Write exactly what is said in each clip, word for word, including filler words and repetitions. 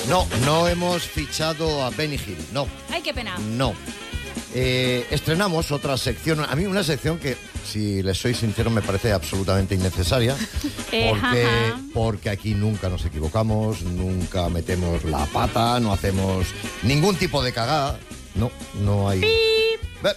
No, no hemos fichado a Benny Hill, no. Ay, qué pena. No. Eh, estrenamos otra sección, a mí una sección que, si les soy sincero, me parece absolutamente innecesaria, Eh, porque, jaja. porque aquí nunca nos equivocamos, nunca metemos la pata, no hacemos ningún tipo de cagada, no, no hay... Eh,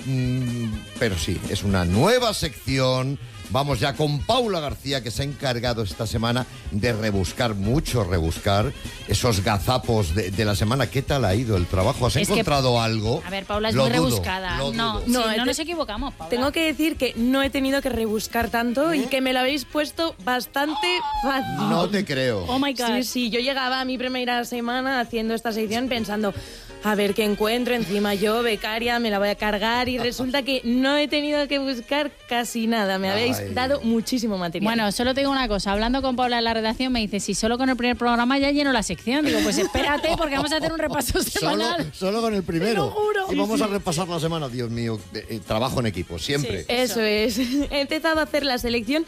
mm, Pero sí, es una nueva sección. Vamos ya con Paula García, que se ha encargado esta semana de rebuscar, mucho rebuscar, esos gazapos de, de la semana. ¿Qué tal ha ido el trabajo? ¿Has Es que- encontrado algo? A ver, Paula es Lo muy dudo, rebuscada. lo No, dudo. sí, No, no, te- nos equivocamos, Paula. Tengo que decir que no he tenido que rebuscar tanto y que me lo habéis puesto bastante fácil. No te creo. Oh my God. Sí, sí, yo llegaba a mi primera semana haciendo esta sección pensando, a ver qué encuentro, encima yo, becaria, me la voy a cargar, y resulta que no he tenido que buscar casi nada. Me habéis Ay. dado muchísimo material. Bueno, solo te digo una cosa. Hablando con Paula en la redacción, me dice, si solo con el primer programa ya lleno la sección. Digo, pues espérate, porque vamos a hacer un repaso Solo, semanal. solo con el primero. Te lo juro. Y vamos a repasar la semana, Dios mío. eh, eh, trabajo en equipo, siempre. Sí. Eso es. He empezado a hacer la selección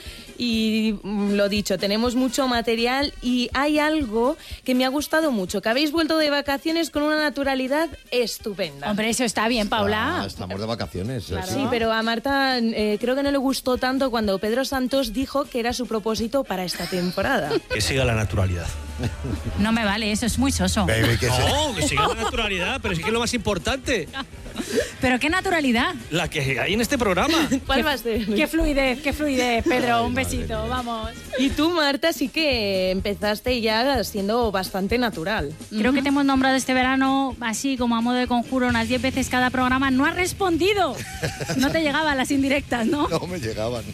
y mm, lo dicho, tenemos mucho material y hay algo que me ha gustado mucho, que habéis vuelto de vacaciones con una naturalidad estupenda. Hombre, eso está bien, Paula. Ah, estamos de vacaciones. Claro. sí. Sí, pero a Marta eh, creo que no le gustó tanto cuando Pedro Santos dijo que era su propósito para esta temporada. Que siga la naturalidad. No me vale, eso es muy soso. Baby, que se- No, que siga la naturalidad, pero sí que es lo más importante, Pero qué naturalidad. la que hay en este programa. ¿Cuál va a ser? Qué fluidez, qué fluidez, Pedro. Un besito, vamos. Y tú, Marta, sí que empezaste ya siendo bastante natural. Creo que te hemos nombrado este verano, así como a modo de conjuro, unas diez veces cada programa. No has respondido. No te llegaban las indirectas, ¿no? No me llegaban.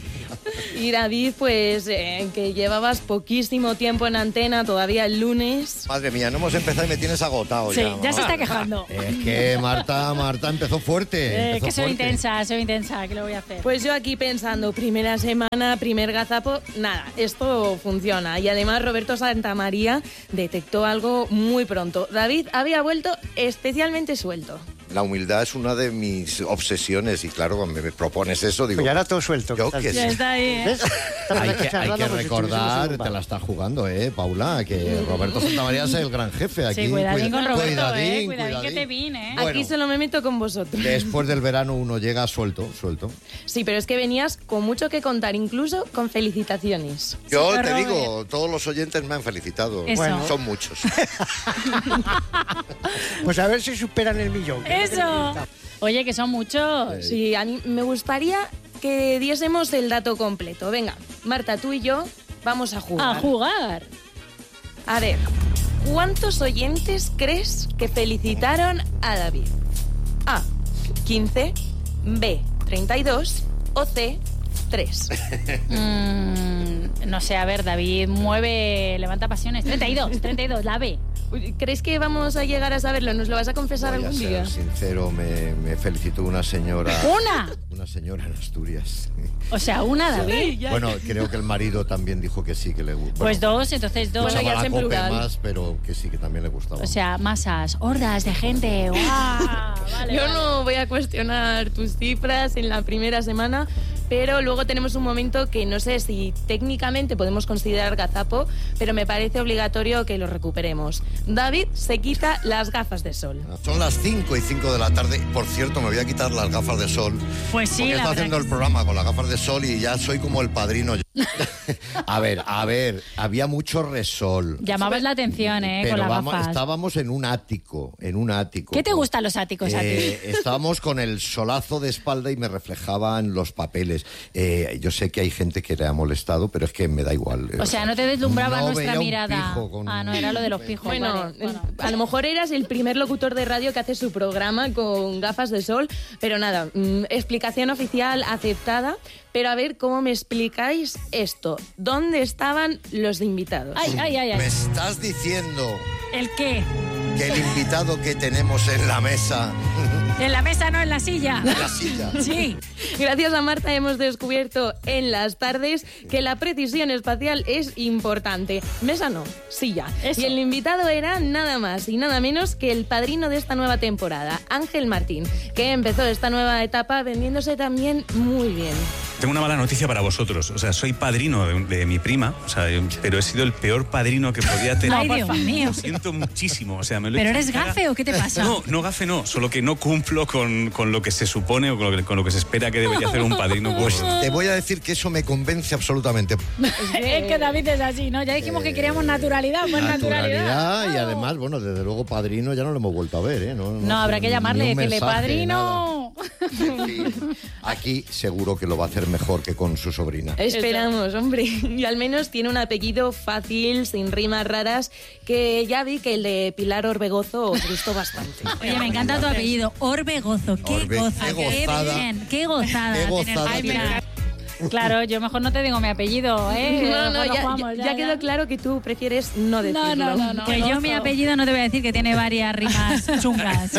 Y David, pues eh, que llevabas poquísimo tiempo en antena, todavía el lunes. Madre mía, no hemos empezado y me tienes agotado Sí, ya. ya se mamá. está quejando. Es que Marta, Marta empezó fuerte. Eh, empezó que soy fuerte. intensa, soy intensa, ¿qué le voy a hacer? Pues yo aquí pensando, primera semana, primer gazapo, nada, esto funciona. Y además Roberto Santamaría detectó algo muy pronto. David había vuelto especialmente suelto. La humildad es una de mis obsesiones y claro, cuando me propones eso, digo... Pues ya era todo suelto. Yo ¿qué que tal? Ya sí. está ahí, ¿eh? ¿Ves? Hay que, hay Charlando que como si estuviésemos en recordar, un bar. te la está jugando, ¿eh, Paula? Que Roberto Santamaría es el gran jefe aquí. Sí, cuidadín Cuida- con Roberto, cuidadín, eh. Cuidadín que cuidadín. te vine, eh. Bueno. Aquí solo me meto con vosotros. Después del verano uno llega suelto, suelto. Sí, pero es que venías con mucho que contar, incluso con felicitaciones. Yo Sí, te Robert. digo, todos los oyentes me han felicitado. Eso. Bueno, son muchos. Pues a ver si superan el millón. que es lo que Eso. necesitamos. Oye, que son muchos. Sí, a mí me gustaría que diésemos el dato completo. Venga, Marta, tú y yo vamos a jugar. A jugar. A ver, ¿cuántos oyentes crees que felicitaron a David? A, quince, B, treinta y dos o C, tres. Mm, no sé, a ver, David, mueve, levanta pasiones. treinta y dos, treinta y dos, la B. Uy, ¿crees que vamos a llegar a saberlo? ¿Nos lo vas a confesar Voy a algún ser día? sincero, me, me felicitó una señora. ¿Una? Una señora en Asturias. O sea, una, David. Bueno, creo que el marido también dijo que sí, que le gusta. Pues dos, entonces dos. Bueno, ya es en plural. más, pero que sí, que también le gustaba. O sea, masas, hordas de gente. ¡Guau! Vale, Yo vale. no voy a cuestionar tus cifras en la primera semana, pero luego tenemos un momento que no sé si técnicamente podemos considerar gazapo, pero me parece obligatorio que lo recuperemos. David se quita las gafas de sol. Son las cinco y cinco de la tarde. Por cierto, me voy a quitar las gafas de sol. Pues sí, Porque la estoy verdad haciendo que el programa con las gafas de sol y ya soy como el padrino. A ver, a ver, había mucho resol. Llamabas la atención, ¿eh? Pero con las vamos, gafas. estábamos en un ático, en un ático. ¿Qué te gustan los áticos a ti? Eh, estábamos con el solazo de espalda y me reflejaban los papeles. Eh, yo sé que hay gente que le ha molestado, pero es que me da igual. O sea, no te deslumbraba no nuestra veía un mirada. pijo con- Ah, no, era lo de los pijos. Bueno, vale, bueno. a lo mejor eras el primer locutor de radio que hace su programa con gafas de sol, pero nada, mm, explicación oficial aceptada. Pero a ver, ¿cómo me explicáis esto? ¿Dónde estaban los invitados? Ay, ay, ay, Me ay. estás diciendo ¿El qué? que el invitado que tenemos en la mesa, En la mesa, no en la silla. en la silla, Sí. Gracias a Marta hemos descubierto en las tardes que la precisión espacial es importante. Mesa no, silla. Eso. Y el invitado era nada más y nada menos que el padrino de esta nueva temporada, Ángel Martín, que empezó esta nueva etapa vendiéndose también muy bien. Tengo una mala noticia para vosotros. O sea, soy padrino de, de mi prima, o sea, yo- pero he sido el peor padrino que podía tener. Ay, Dios mío. Lo siento muchísimo. O sea, me lo he ¿Pero hecho eres en cara. gafe o qué te pasa? No, no gafe no, solo que no cumplo con, con lo que se supone o con lo que, con lo que se espera que debería hacer un padrino. Pues te voy a decir que eso me convence absolutamente. Es que David es así, ¿no? Ya dijimos que queríamos naturalidad, pues naturalidad. Naturalidad y además, bueno, desde luego padrino ya no lo hemos vuelto a ver, ¿eh? No, No, habrá que llamarle, ni un que le mensaje, padrino. nada. Sí. Aquí seguro que lo va a hacer mejor que con su sobrina. Esperamos, hombre. Y al menos tiene un apellido fácil, sin rimas raras, que ya vi que el de Pilar Orbegozo os gustó bastante. Oye, me encanta tu apellido, Orbegozo. Qué Orbe- goza, qué qué gozada. bien, qué gozada. Qué tener gozada tu tiene. Pilar. Claro, yo mejor no te digo mi apellido, ¿eh? No, no, Mejor ya, jugamos, ya- ya quedó claro que tú prefieres no decirlo. No, no, no, no. Que yo mi apellido no te voy a decir que tiene varias rimas chungas.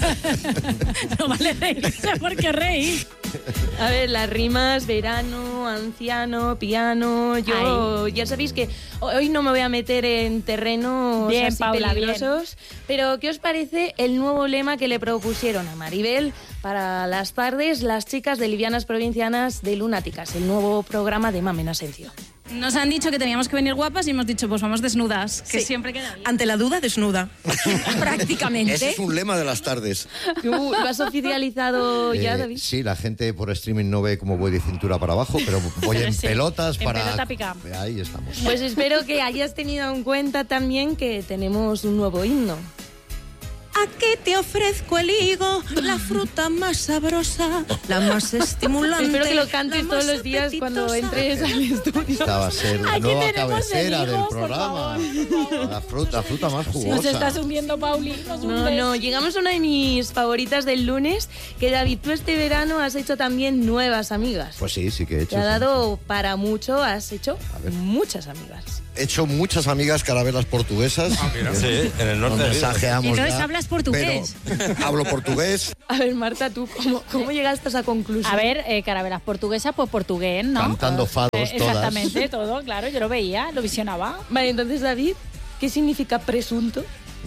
No vale reírse porque reír. A ver, las rimas, verano, anciano, piano, yo... Ya sabéis que hoy no me voy a meter en terrenos Bien, así Paula, peligrosos, pero ¿qué os parece el nuevo lema que le propusieron a Maribel para las tardes las chicas de Livianas Provincianas de Lunáticas, el nuevo programa de Mamen Asencio? Nos han dicho que teníamos que venir guapas y hemos dicho, pues vamos desnudas, que Sí. siempre queda bien. Ante la duda, desnuda. Prácticamente. Ese es un lema de las tardes. ¿Tú lo has oficializado ya, Eh, David? sí, la gente por streaming no ve cómo voy de cintura para abajo, pero voy en Sí, pelotas en para... pelota pica. Ahí estamos. Pues espero que hayas tenido en cuenta también que tenemos un nuevo himno. Aquí te ofrezco el higo, la fruta más sabrosa, la más estimulante. Espero que lo la cantes más todos los días cuando apetitosa. entres al estudio. Esta va a ser la Aquí nueva tenemos cabecera el higo, del por programa. La fruta, la fruta más jugosa. Nos estás hundiendo, Pauli. Nos No, hundes. no, llegamos a una de mis favoritas del lunes, que David, tú este verano has hecho también nuevas amigas. Pues sí, sí que he hecho. Te ha sí, dado para mucho, has hecho A ver. muchas amigas. He hecho muchas amigas carabelas portuguesas. Sí, en el norte Nos de Vigo. mensajeamos Entonces ya, hablas portugués. pero hablo portugués, A ver, Marta, ¿tú cómo, cómo llegaste a esa conclusión? A ver, eh, carabelas portuguesas, pues portugués, ¿no? cantando fados Eh, todas. exactamente, todo, claro, yo lo veía, lo visionaba. Vale, entonces, David, ¿qué significa presunto?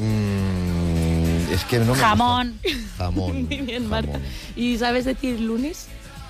Mm, es que no me gusta. Jamón. Jamón. Muy bien, jamón. Marta. ¿Y sabes decir lunes?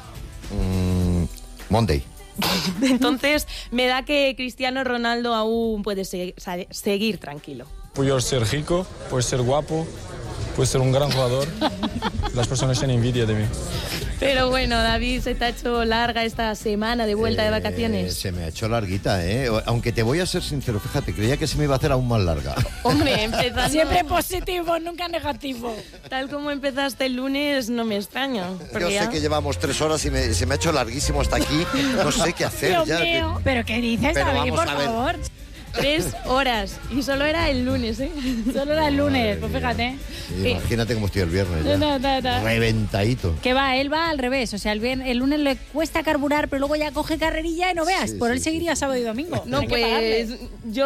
Mm, Monday. Entonces, me da que Cristiano Ronaldo aún puede se- sa- seguir tranquilo. Puedo ser rico, puedo ser guapo, puedo ser un gran jugador. Las personas tienen envidia de mí. Pero bueno, David, se te ha hecho larga esta semana de vuelta de Eh, vacaciones. se me ha hecho larguita, ¿eh? Aunque te voy a ser sincero, fíjate, creía que se me iba a hacer aún más larga. Hombre, empezando... Siempre positivo, nunca negativo. Tal como empezaste el lunes, no me extraña. Yo Porque sé ya- que llevamos tres horas y me- se me ha hecho larguísimo hasta aquí. No sé qué hacer Dios ya. mío. ¿Pero qué dices, Pero David, vamos por a ver. favor? Tres horas. Y solo era el lunes, ¿eh? Solo era el lunes, pues fíjate. Sí, imagínate cómo estoy el viernes ya. No, no, no. Reventadito. Que va, él va al revés. O sea, el, vier- el lunes le cuesta carburar, pero luego ya coge carrerilla y no veas. Sí, Por sí, él sí. seguiría sábado y domingo. No, Hay que pagarle. pues yo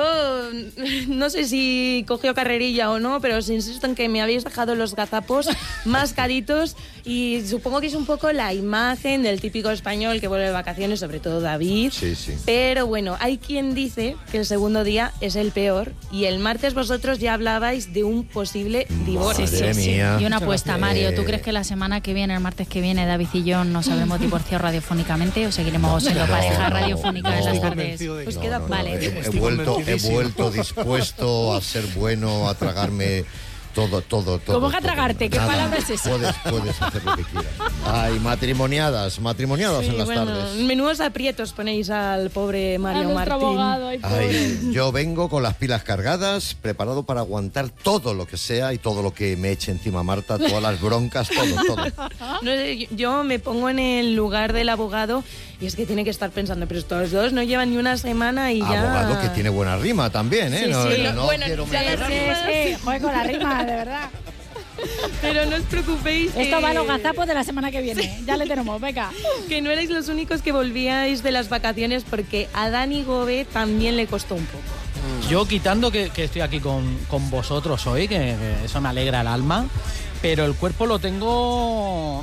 no sé si cogió carrerilla o no, pero os insisto en que me habéis dejado los gazapos más caritos y supongo que es un poco la imagen del típico español que vuelve de vacaciones, sobre todo David. Sí, sí. Pero bueno, hay quien dice que el segundo día es el peor y el martes vosotros ya hablabais de un posible divorcio. Madre mía. Y una apuesta, Mario. ¿Tú crees que la semana que viene, el martes que viene, David y yo nos habremos divorciado radiofónicamente o seguiremos siendo no, pareja no, radiofónica no. en las Estoy tardes? convencido de que- Pues No, queda no, no, vale. he, he Estoy vuelto, he convencidísimo. vuelto dispuesto a ser bueno, a tragarme todo, todo, todo. ¿Cómo que a todo. tragarte? ¿Qué Nada, palabra es esa? Puedes, puedes hacer lo que quieras. Ay, matrimoniadas, matrimoniadas Sí, en las bueno, tardes. menudos aprietos ponéis al pobre Mario Martín. Ay, yo vengo con las pilas cargadas, preparado para aguantar todo lo que sea y todo lo que me eche encima Marta, todas las broncas, todo, todo. No sé, yo me pongo en el lugar del abogado y es que tiene que estar pensando, pero estos dos no llevan ni una semana y ya... Abogado que tiene buena rima también, ¿eh? Sí, no, sí, no, no bueno, quiero ya meter- las Sí, rimas, sí, joder con la rima, de verdad. pero no os preocupéis que... Esto va a los gazapos de la semana que viene. Ya le tenemos, venga. Que no erais los únicos que volvíais de las vacaciones porque a Dani Gobe también le costó un poco. Yo quitando que, que estoy aquí con, con vosotros hoy, que, que eso me alegra el alma, pero el cuerpo lo tengo...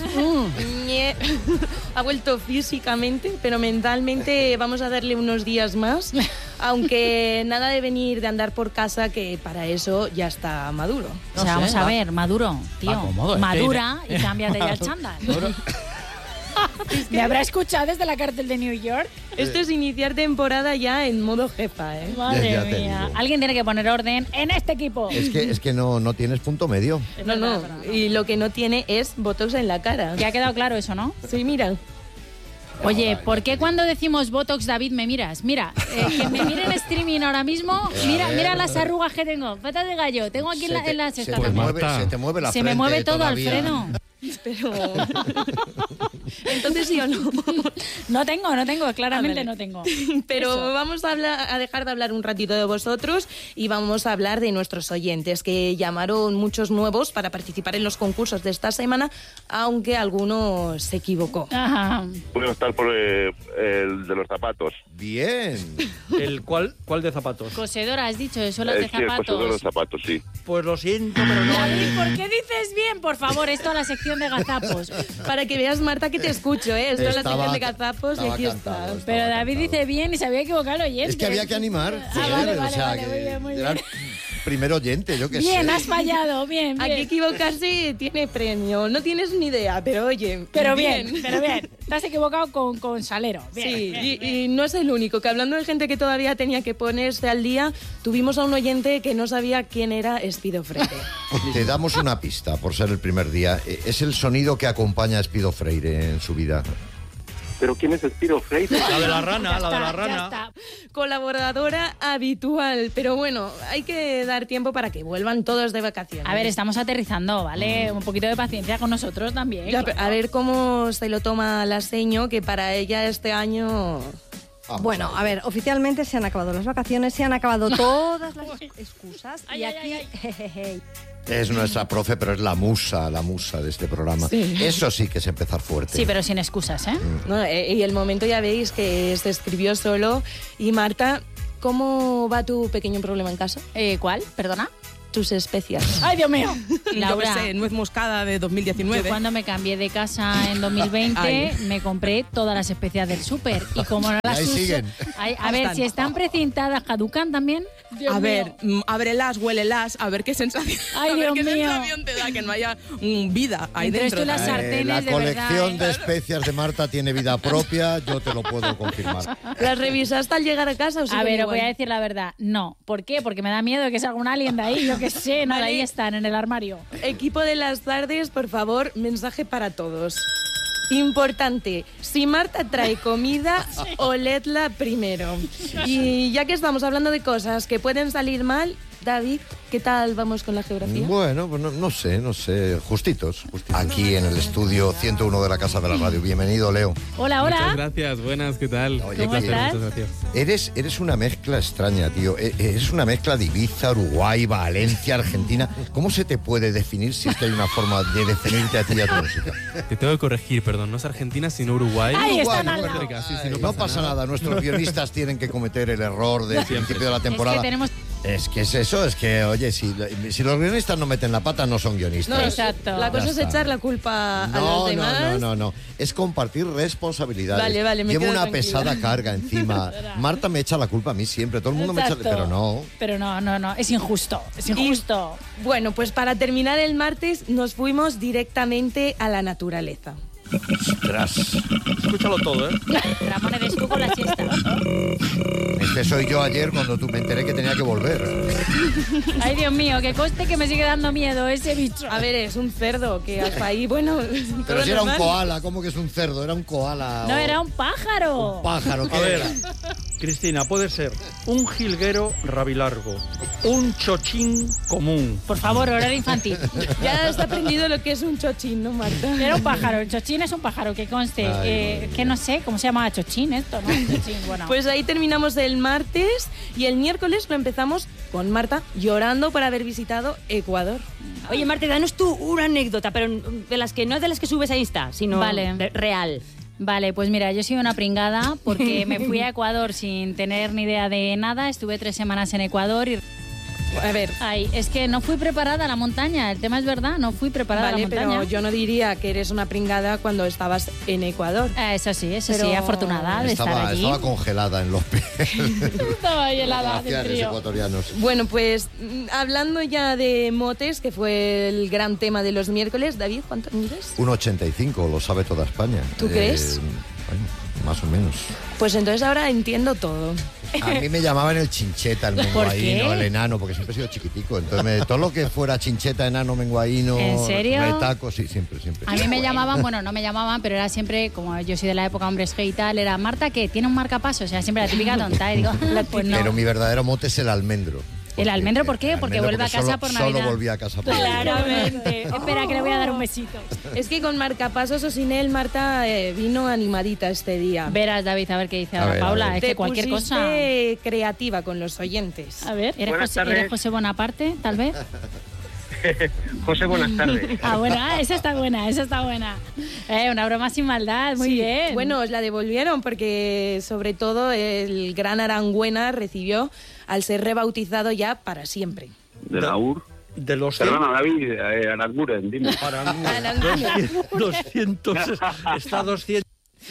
Ñe. Ha vuelto físicamente, pero mentalmente vamos a darle unos días más, aunque nada de venir de andar por casa, que para eso ya está maduro. O sea, vamos a ver, Maduro, tío. va cómodo, es que- Madura y cámbiate ya el chándal. ¿Me habrá escuchado desde la cárcel de New York? Esto es iniciar temporada ya en modo jefa, ¿eh? Madre Ya te mía. digo. Alguien tiene que poner orden en este equipo. Es que, es que no, no tienes punto medio. No, no. Y lo que no tiene es botox en la cara. Que ha quedado claro eso, ¿no? Sí, mira. Oye, ¿por qué cuando decimos Botox, David, me miras? Mira, eh, que me mire en streaming ahora mismo. Mira, mira las arrugas que tengo. Patas de gallo. Tengo aquí en, la, Se te- en las se estas te también. mueve- se te mueve la Se me frente mueve todo, todavía. Alfredo. Pero... Entonces sí o no. No tengo, no tengo, claramente Ah, vale. no tengo. Pero Eso. vamos a, hablar, a dejar de hablar un ratito de vosotros y vamos a hablar de nuestros oyentes, que llamaron muchos nuevos para participar en los concursos de esta semana, aunque alguno se equivocó. Ajá. Voy a estar por eh, el de los zapatos. Bien. ¿El cuál, cuál de zapatos? Cosedora, has dicho, de suelas Eh, de sí, el cosedor de los zapatos. zapatos, sí. Pues lo siento, pero no. David, ¿por qué dices bien? Por favor, esto a la sección de gazapos. Para que veas, Marta, que te escucho, ¿eh? Esto es la Estaba- sección de gazapos y estaba aquí cantado, está. estaba Pero David cantado. dice bien y se había equivocado el oyente. Es que había que animar. Ah, joder, vale, o vale, sea, vale, que muy bien, muy era bien. el primer oyente, yo qué Bien, sé. has fallado, bien, bien. Aquí equivocarse tiene premio. No tienes ni idea, pero oye. Pero bien, pero bien. Te has equivocado con, con Salero. Bien, Sí, bien, y, bien. y no es el único, que hablando de gente que todavía tenía que ponerse al día, tuvimos a un oyente que no sabía quién era Espido Freire. Te damos una pista por ser el primer día. Eh, Es el sonido que acompaña a Espido Freire en su vida. ¿Pero quién es Espido Freire? La de la rana, la de la Ya rana. está. Colaboradora habitual, pero bueno, hay que dar tiempo para que vuelvan todos de vacaciones. A ver, estamos aterrizando, ¿vale? Un poquito de paciencia con nosotros también. Ya, claro. a ver cómo se lo toma la seño, que para ella este año... Vamos Bueno, a a ver, oficialmente se han acabado las vacaciones, se han acabado todas las excusas Ay, y ay, aquí ay, jejeje, Es nuestra profe, pero es la musa, la musa de este programa. Sí. Eso sí que es empezar fuerte. Sí, pero sin excusas, ¿eh? No, eh, y el momento ya veis que se escribió solo. Y Marta, ¿cómo va tu pequeño problema en casa? Eh, ¿Cuál? ¿Perdona? Tus especias. ¡Ay, Dios mío! Yo Laura, qué sé, nuez moscada de dos mil yo diecinueve. cuando me cambié de casa en dos mil veinte Ay. me compré todas las especias del súper. Y como no las ahí uso... siguen. Ay, a Ahí ver, están. si están precintadas, ¿caducan también? Dios A ver, mío. mm, ábrelas, huélelas, a ver qué sensación, Ay, a ver Dios qué mío. sensación te da que no haya mm, vida ahí Entre dentro. esto y las Eh, sartenes, la de colección verdad, de ¿eh? especias de Marta tiene vida propia, yo te lo puedo confirmar. ¿Las revisaste al llegar a casa o A siguen ver, os igual? voy a decir la verdad. No. ¿Por qué? Porque me da miedo que salga un alien de ahí. Yo qué sé, nada, Vale. ahí están, en el armario. Equipo de las tardes, por favor, mensaje para todos. Importante, si Marta trae comida, oledla primero. Y ya que estamos hablando de cosas que pueden salir mal, David, ¿qué tal vamos con la geografía? Bueno, pues no, no sé, no sé, justitos, justitos. Aquí en el estudio ciento uno de la Casa de la Radio. Bienvenido, Leo. Hola, Muchas hola. gracias, buenas, ¿qué tal? Oye, Qué ¿cómo placer, estás? muchas gracias. Eres, eres una mezcla extraña, tío. E- Eres una mezcla de Ibiza, Uruguay, Valencia, Argentina. ¿Cómo se te puede definir si es que hay una forma de definirte a ti y a tu música? Te tengo que corregir, perdón, no es Argentina, sino Uruguay. Ahí Uruguay, están al bueno, lado. cerca, sí, sí, no, no pasa pasa nada. Nuestros guionistas tienen que cometer el error del principio de la Es temporada. que tenemos... Es que es eso, es que, oye, si, si los guionistas no meten la pata, no son guionistas. No, Exacto. La cosa Ya es está. echar la culpa a No, los no, demás. no, no, no. Es compartir responsabilidades. Vale, vale, me Llevo quedo una tranquila. pesada carga encima. Marta me echa la culpa a mí siempre. Todo el mundo me echa... Exacto. Pero no. Pero no, no, no. Es injusto. Es injusto. Bueno, pues para terminar el martes nos fuimos directamente a la naturaleza. Ostras. Escúchalo todo, ¿eh? Ramón, eres tú con la siesta. Este soy yo ayer cuando tú me enteré que tenía que volver. Ay, Dios mío, que coste que me sigue dando miedo ese bicho. A ver, es un cerdo que hasta ahí, bueno... Pero todo si era un normal. koala, ¿cómo que es un cerdo? Era un koala. No, o era un pájaro. un pájaro. ¿qué A ver, era? Cristina, puede ser un jilguero rabilargo, un chochín común. Por favor, horario infantil. Ya has aprendido lo que es un chochín, ¿no, Marta? Era un pájaro. El chochín es un pájaro, que conste. Ay, eh, que no sé cómo se llama chochín esto, ¿no? Chochín, bueno. Pues ahí terminamos el martes y el miércoles lo empezamos con Marta llorando por haber visitado Ecuador. Oye, Marta, danos tú una anécdota, pero de las que no de las que subes a Insta, sino Vale. de- real. Vale, pues mira, yo soy una pringada porque me fui a Ecuador sin tener ni idea de nada. Estuve tres semanas en Ecuador y A ver. Ay, es que no fui preparada a la montaña, el tema es verdad, no fui preparada Vale, a la montaña. pero yo no diría que eres una pringada cuando estabas en Ecuador. Eh, eso sí, eso Pero- sí, afortunada de Estaba, estar allí. estaba congelada en los pies. Estaba ahí helada de Glaciares frío. ecuatorianos. Bueno, pues mm, hablando ya de motes, que fue el gran tema de los miércoles, David, ¿cuánto mides? un ochenta y cinco, lo sabe toda España. ¿Tú crees? Bueno, más o menos. Pues entonces ahora entiendo todo. A mí me llamaban el chincheta, el ¿Por menguaíno, qué? el enano, porque siempre he sido chiquitico. Entonces, me- todo lo que fuera chincheta, enano, menguaíno, ¿En serio? retaco, sí, siempre, siempre. A mí me llamaban, bueno, no me llamaban, pero era siempre, como yo soy de la época hombres G y tal, era Marta, que tiene un marcapasos, o sea, siempre la típica tonta. Y digo, pues no. Pero mi verdadero mote es el almendro. ¿El almendro por qué? El Porque almendro vuelve a casa solo- por Navidad. Solo volví a casa por Navidad. Claramente. Espera, que le voy a dar un besito. Es que con marcapasos o sin él, Marta eh, vino animadita este día. Verás, David, a ver qué dice A ahora ver, a Paula. ver. Es Te que cualquier cosa. pusiste creativa con los oyentes. A ver, ¿eres Buenas José, tardes. ¿eres José Bonaparte, tal vez? José, buenas tardes. Ah, bueno, ah, esa está buena, esa está buena. Eh, una broma sin maldad, muy Sí. bien. Bueno, os la devolvieron porque sobre todo el gran Arangüena recibió al ser rebautizado ya para siempre. De la U R. De los cien- Perdona, David, eh, Aranguren, dime. doscientos, doscientos, está doscientos.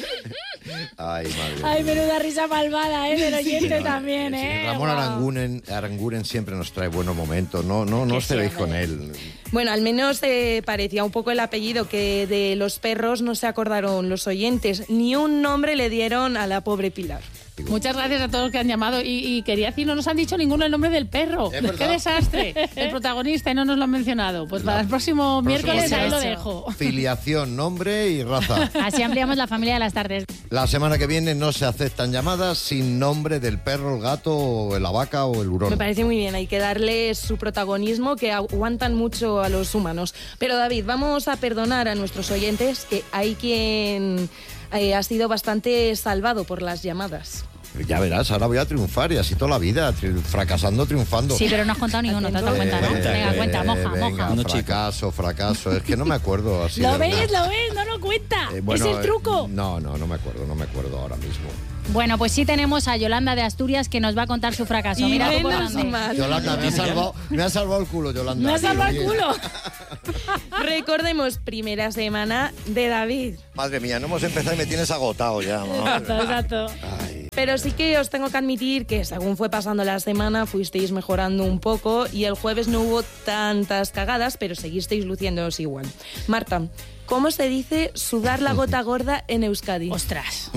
Ay, madre. Ay, menuda risa malvada, ¿eh? Del oyente también, Sí, ¿eh? Ramón Guau. Aranguren, Aranguren siempre nos trae buenos momentos. No, no, no Que os celéis sí, con hombre. él. Bueno, al menos eh, parecía un poco el apellido que de los perros no se acordaron los oyentes. Ni un nombre le dieron a la pobre Pilar. Muchas gracias a todos los que han llamado. Y, y quería decir, no nos han dicho ninguno el nombre del perro. Es verdad. ¡Qué desastre! El protagonista y no nos lo han mencionado. Pues para el próximo miércoles ahí lo eso. dejo. Filiación, nombre y raza. Así ampliamos la familia de las tardes. La semana que viene no se aceptan llamadas sin nombre del perro, el gato, o la vaca o el hurón. Me parece muy bien, hay que darles su protagonismo, que aguantan mucho a los humanos. Pero David, vamos a perdonar a nuestros oyentes, que hay quien eh, ha sido bastante salvado por las llamadas. Ya verás, ahora voy a triunfar y así toda la vida, tri- fracasando, triunfando. Sí, pero no has contado ninguno, te has dado cuenta, ¿no? Eh, Venga, cuenta, moja, venga, moja. No, fracaso, fracaso. Es que no me acuerdo así. ¿Lo de ves? verdad. ¿Lo ves? No lo cuenta. Eh, bueno, es el eh, truco. No, no, no me acuerdo, no me acuerdo ahora mismo. Bueno, pues sí tenemos a Yolanda de Asturias que nos va a contar su fracaso. Y Mira tú por menos dónde. mal. Yolanda, me ha salvado, me ha salvado el culo, Yolanda. Me ha salvado el Bien. culo. Recordemos, primera semana de David. Madre mía, no hemos empezado y me tienes agotado ya. Exacto, madre. exacto. Pero sí que os tengo que admitir que según fue pasando la semana fuisteis mejorando un poco y el jueves no hubo tantas cagadas, pero seguisteis luciéndoos igual. Marta, ¿cómo se dice sudar la gota gorda en Euskadi? Ostras.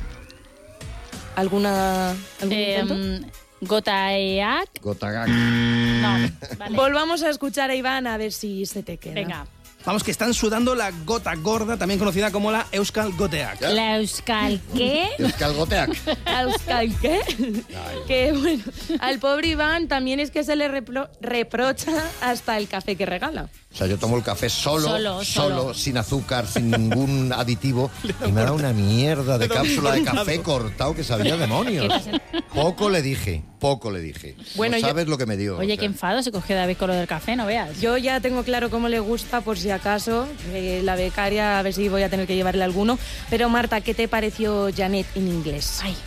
¿Alguna algún Eh, intento? Gotaeak. Gotagak. No, vale. Volvamos a escuchar a Iván a ver si se te queda. Venga. Vamos, que están sudando la gota gorda, también conocida como la Euskal Goteak. La Euskal, ¿qué? Euskal Goteak. ¿Euskal qué? Que bueno, al pobre Iván también es que se le repro- reprocha hasta el café que regala. O sea, yo tomo el café solo, Solo, solo, solo. sin azúcar, sin ningún aditivo, y me da una mierda de cápsula de café cortado que sabía demonios. Poco le dije, poco le dije. Bueno, no yo- sabes lo que me dio. Oye, o sea. qué enfado se cogió David con lo del café, no veas. Yo ya tengo claro cómo le gusta, por si acaso, eh, la becaria, a ver si voy a tener que llevarle alguno. Pero Marta, ¿qué te pareció Janet en inglés? Ay.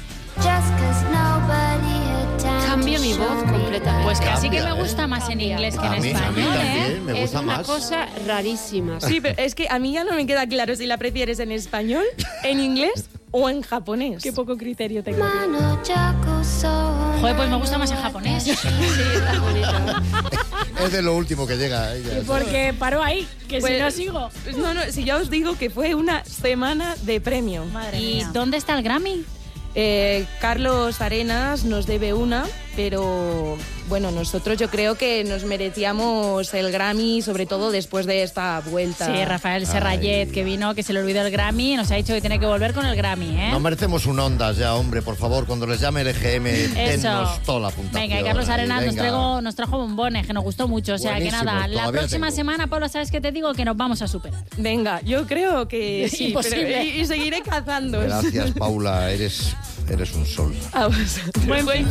Cambia mi voz completamente. Pues casi que Cambia, me ¿eh? gusta más en inglés que en A mí, a mí español, ¿eh? también, me es gusta una más. cosa rarísima. Sí, pero es que a mí ya no me queda claro si la prefieres en español, en inglés o en japonés. Qué poco criterio tengo. Joder, pues me gusta más en japonés. Sí, está bonito. Es de lo último que llega. ella. Porque paró ahí, que Pues- si no sigo. No, no, si ya os digo que fue una semana de premio. Madre ¿Y dónde está el Grammy? Eh, Carlos Arenas nos debe una, pero bueno, nosotros yo creo que nos merecíamos el Grammy, sobre todo después de esta vuelta. Sí, Rafael Serrallet, que vino, que se le olvidó el Grammy, nos ha dicho que tiene que volver con el Grammy, ¿eh? No merecemos un Ondas ya, hombre, por favor, cuando les llame el E G M, dennos toda la puntuación. Venga, y Carlos ahí, Arenas nos, venga. traigo, nos trajo bombones, que nos gustó mucho. O sea, Buenísimos, que nada, la todavía próxima tengo. semana, Pablo, ¿sabes qué te digo? Que nos vamos a superar. Venga, yo creo que sí, Imposible. pero- y, y seguiré cazando. Gracias, Paula, eres, eres un sol. A vosotros. Buen fin de